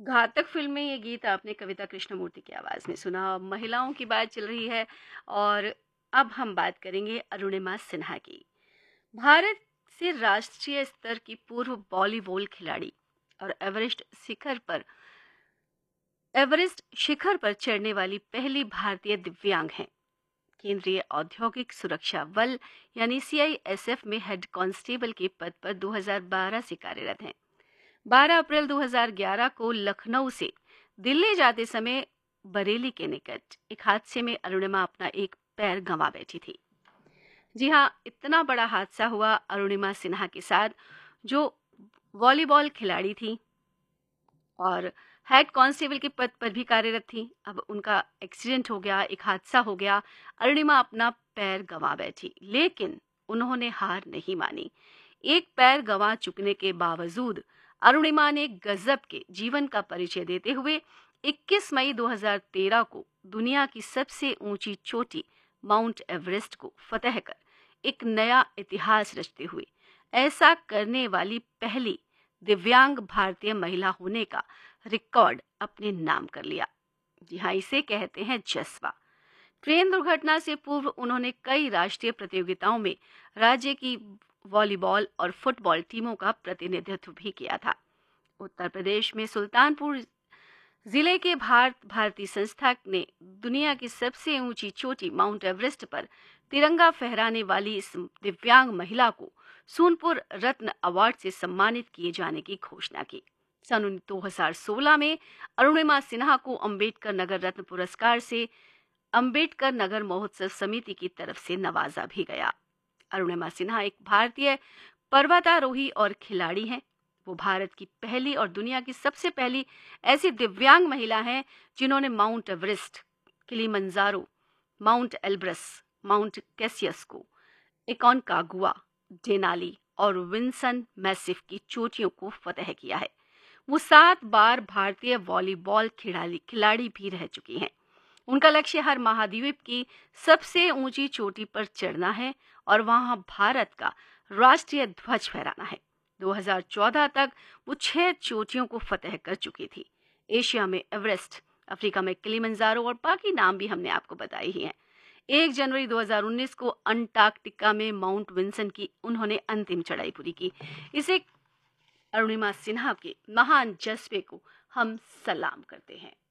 घातक फ़िल्म में ये गीत आपने कविता कृष्णमूर्ति की आवाज़ में सुना। महिलाओं की बात चल रही है और अब हम बात करेंगे अरुणिमा सिन्हा की। भारत से राष्ट्रीय स्तर की पूर्व वॉलीबॉल खिलाड़ी और एवरेस्ट शिखर पर चढ़ने वाली पहली भारतीय दिव्यांग हैं। केंद्रीय औद्योगिक सुरक्षा बल यानी सीआईएसएफ में हेड कांस्टेबल के पद पर 2012 से कार्यरत हैं। 12 अप्रैल 2011 को लखनऊ से दिल्ली जाते समय बरेली के निकट एक हादसे में अरुणिमा अपना एक पैर गंवा बैठी थी। जी हाँ, इतना बड़ा हादसा हुआ अरुणिमा सिन्हा के साथ, जो वॉलीबॉल खिलाड़ी थी और हेड कांस्टेबल के पद पर भी कार्यरत थी। अब उनका एक्सीडेंट हो गया, एक हादसा हो गया, अरुणिमा अपना पैर गंवा बैठी, लेकिन उन्होंने हार नहीं मानी। एक पैर गंवा चुकने के बावजूद अरुणिमा ने गजब के जीवन का परिचय देते हुए 21 मई 2013 को दुनिया की सबसे ऊंची चोटी माउंट एवरेस्ट को फतह कर एक नया इतिहास रचते हुए ऐसा करने वाली पहली दिव्यांग भारतीय महिला होने का रिकॉर्ड अपने नाम कर लिया। जी हाँ, इसे कहते हैं जज्बा। ट्रेन दुर्घटना से पूर्व उन्होंने कई राष्ट्रीय प्रतियोगिताओं में राज्य की वॉलीबॉल और फुटबॉल टीमों का प्रतिनिधित्व भी किया था। उत्तर प्रदेश में सुल्तानपुर जिले के भारती संस्था ने दुनिया की सबसे ऊंची चोटी माउंट एवरेस्ट पर तिरंगा फहराने वाली इस दिव्यांग महिला को सोनपुर रत्न अवार्ड से सम्मानित किए जाने की घोषणा की। सन 2016 में अरुणिमा सिन्हा को अंबेडकर नगर रत्न पुरस्कार से अंबेडकर नगर महोत्सव समिति की तरफ से नवाजा भी गया। अरुणिमा सिन्हा एक भारतीय पर्वतारोही और खिलाड़ी हैं। वो भारत की पहली और दुनिया की सबसे पहली ऐसी दिव्यांग महिला हैं जिन्होंने mount Everest, Kilimanjaro, mount Elbrus, mount Cassius, Aconcagua, Denali और विंसन मैसिफ की चोटियों को फतह किया है। वो 7 बार भारतीय वॉलीबॉल खिलाड़ी भी रह चुकी हैं। उनका लक्ष्य हर महाद्वीप की सबसे ऊंची चोटी पर चढ़ना है और वहां भारत का राष्ट्रीय ध्वज फहराना है। 2014 तक वो 6 चोटियों को फतह कर चुकी थी। एशिया में एवरेस्ट, अफ्रीका में किलिमंजारो और बाकी नाम भी हमने आपको बताए ही हैं। 1 जनवरी 2019 को अंटार्कटिका में माउंट विंसन की उन्होंने अंतिम चढ़ाई पूरी की। इसे अरुणिमा सिन्हा के महान जज्बे को हम सलाम करते हैं।